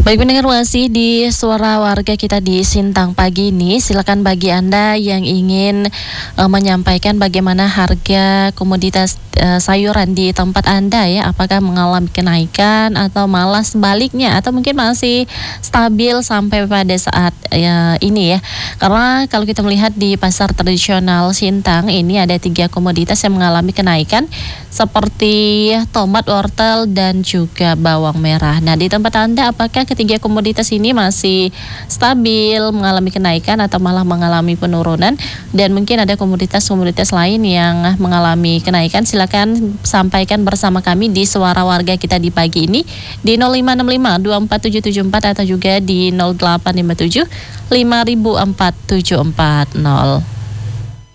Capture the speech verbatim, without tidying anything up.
Baik pendengar, masih di Suara Warga kita di Sintang pagi ini. Silakan bagi Anda yang ingin uh, menyampaikan bagaimana harga komoditas uh, sayuran di tempat Anda ya. Apakah mengalami kenaikan atau malah sebaliknya, atau mungkin masih stabil sampai pada saat uh, ini ya. Karena kalau kita melihat di pasar tradisional Sintang ini ada tiga komoditas yang mengalami kenaikan, seperti tomat, wortel, dan juga bawang merah. Nah, di tempat Anda apakah ketiga komoditas ini masih stabil, mengalami kenaikan atau malah mengalami penurunan? Dan mungkin ada komoditas-komoditas lain yang mengalami kenaikan. Silakan sampaikan bersama kami di Suara Warga kita di pagi ini di nol lima enam lima dua empat tujuh tujuh empat atau juga di nol delapan lima tujuh lima empat tujuh empat nol.